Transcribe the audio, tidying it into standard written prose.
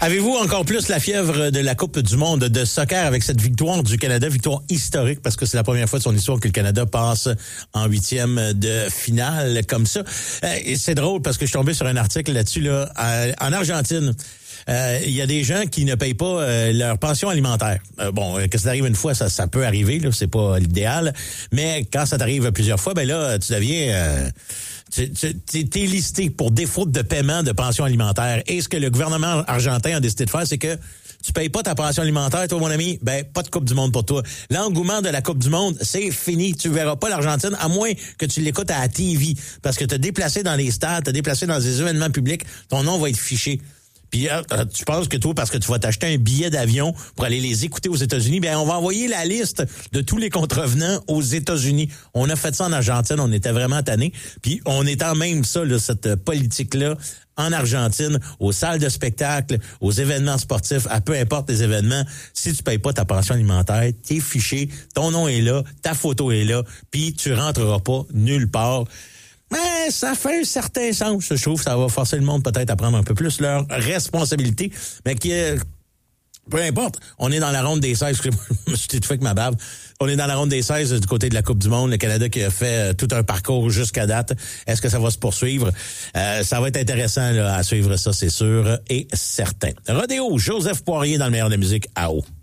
Avez-vous encore plus la fièvre de la Coupe du monde de soccer avec cette victoire du Canada, victoire historique parce que c'est la première fois de son histoire que le Canada passe en 8e de finale comme ça. Et c'est drôle parce que je suis tombé sur un article là-dessus là en Argentine. Il y a des gens qui ne payent pas leur pension alimentaire. Que ça arrive une fois, ça peut arriver, là, c'est pas l'idéal. Mais quand ça t'arrive plusieurs fois, ben là, tu deviens... t'es listé pour défaut de paiement de pension alimentaire. Et ce que le gouvernement argentin a décidé de faire, c'est que tu payes pas ta pension alimentaire, toi, mon ami, ben, pas de Coupe du monde pour toi. L'engouement de la Coupe du monde, c'est fini. Tu verras pas l'Argentine, à moins que tu l'écoutes à la TV. Parce que t'as déplacé dans les stades, t'as déplacé dans des événements publics, ton nom va être fiché. Puis tu penses que toi, parce que tu vas t'acheter un billet d'avion pour aller les écouter aux États-Unis, ben on va envoyer la liste de tous les contrevenants aux États-Unis. On a fait ça en Argentine, on était vraiment tannés. Puis on étend même ça, là, cette politique-là, en Argentine, aux salles de spectacle, aux événements sportifs, à peu importe les événements. Si tu payes pas ta pension alimentaire, t'es fiché, ton nom est là, ta photo est là, puis tu rentreras pas nulle part. Mais ça fait un certain sens. Je trouve que ça va forcer le monde peut-être à prendre un peu plus leur responsabilité. Mais peu importe, on est dans la ronde des 16. Je me suis tout fait avec ma bave. On est dans la ronde des 16 du côté de la Coupe du monde. Le Canada qui a fait tout un parcours jusqu'à date. Est-ce que ça va se poursuivre? Ça va être intéressant là, à suivre ça, c'est sûr et certain. Rodéo, Joseph Poirier dans le meilleur de la musique à haut.